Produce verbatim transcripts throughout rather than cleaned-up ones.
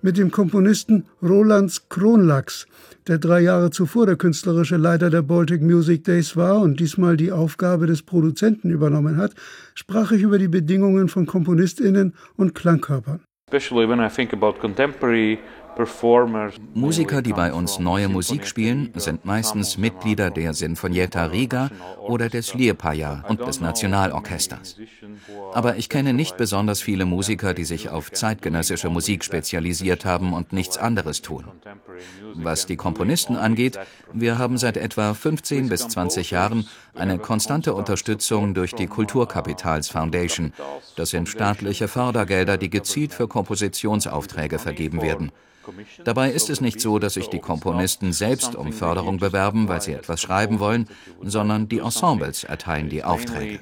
mit dem Komponisten Roland Kronlachs, der drei Jahre zuvor der künstlerische Leiter der Baltic Music Days war und diesmal die Aufgabe des Produzenten übernommen hat, sprach ich über die Bedingungen von KomponistInnen und Klangkörpern. Especially when I think about contemporary Musiker, die bei uns neue Musik spielen, sind meistens Mitglieder der Sinfonietta Riga oder des Liepāja und des Nationalorchesters. Aber ich kenne nicht besonders viele Musiker, die sich auf zeitgenössische Musik spezialisiert haben und nichts anderes tun. Was die Komponisten angeht, wir haben seit etwa fünfzehn bis zwanzig Jahren eine konstante Unterstützung durch die Kulturkapitals Foundation. Das sind staatliche Fördergelder, die gezielt für Kompositionsaufträge vergeben werden. Dabei ist es nicht so, dass sich die Komponisten selbst um Förderung bewerben, weil sie etwas schreiben wollen, sondern die Ensembles erteilen die Aufträge.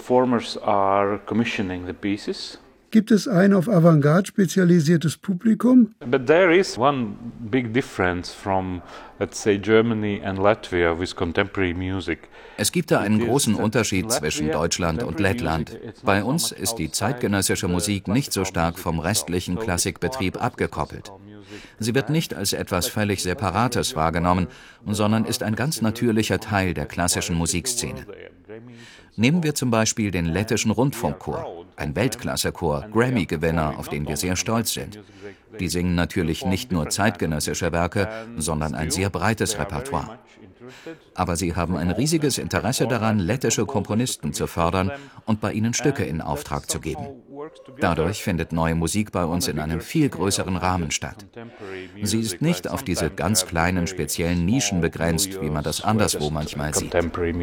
Gibt es ein auf Avantgarde spezialisiertes Publikum? But there is one big difference from, let's say, Germany and Latvia with contemporary music. Es gibt da einen großen Unterschied zwischen Deutschland und Lettland. Bei uns ist die zeitgenössische Musik nicht so stark vom restlichen Klassikbetrieb abgekoppelt. Sie wird nicht als etwas völlig Separates wahrgenommen, sondern ist ein ganz natürlicher Teil der klassischen Musikszene. Nehmen wir zum Beispiel den lettischen Rundfunkchor, ein Weltklasse-Chor, Grammy-Gewinner, auf den wir sehr stolz sind. Die singen natürlich nicht nur zeitgenössische Werke, sondern ein sehr breites Repertoire. Aber sie haben ein riesiges Interesse daran, lettische Komponisten zu fördern und bei ihnen Stücke in Auftrag zu geben. Dadurch findet neue Musik bei uns in einem viel größeren Rahmen statt. Sie ist nicht auf diese ganz kleinen speziellen Nischen begrenzt, wie man das anderswo manchmal sieht.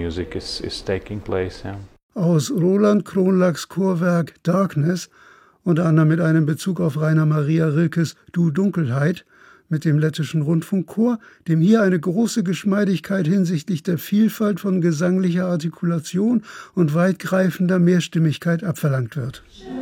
Aus Roland Kronlachs Chorwerk Darkness, unter anderem mit einem Bezug auf Rainer Maria Rilkes Du Dunkelheit, mit dem lettischen Rundfunkchor, dem hier eine große Geschmeidigkeit hinsichtlich der Vielfalt von gesanglicher Artikulation und weitgreifender Mehrstimmigkeit abverlangt wird.